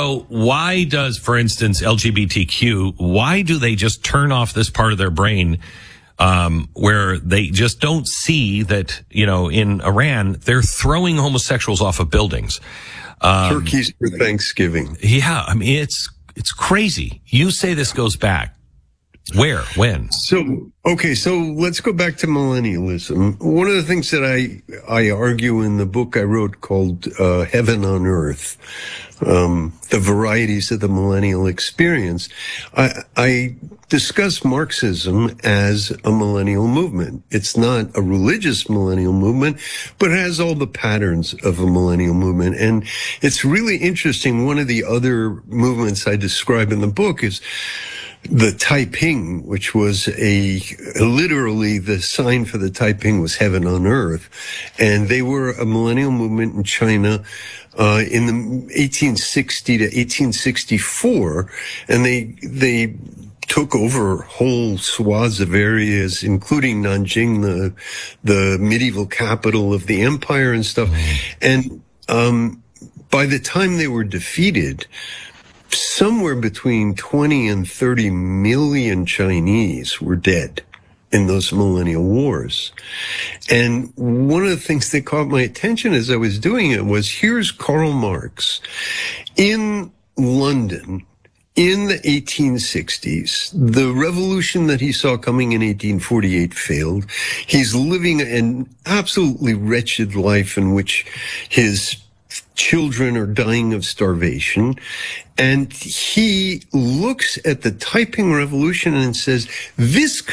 So why does, for instance, LGBTQ, why do they just turn off this part of their brain where they just don't see that, in Iran, they're throwing homosexuals off of buildings. Turkeys for Thanksgiving. Yeah, I mean, it's crazy. You say this goes back. Where? When? So let's go back to millennialism. One of the things that I argue in the book I wrote called Heaven on Earth, the varieties of the millennial experience, I discuss Marxism as a millennial movement. It's not a religious millennial movement, but it has all the patterns of a millennial movement. And it's really interesting. One of the other movements I describe in the book is the Taiping, which was literally the sign for the Taiping was heaven on earth. And they were a millennial movement in China, in the 1860 to 1864. And they took over whole swaths of areas, including Nanjing, the medieval capital of the empire and stuff. And, by the time they were defeated, somewhere between 20 and 30 million Chinese were dead in those millennial wars. And one of the things that caught my attention as I was doing it was, here's Karl Marx in London in the 1860s. The revolution that he saw coming in 1848 failed. He's living an absolutely wretched life in which his children are dying of starvation. And he looks at the Taiping Revolution and says, this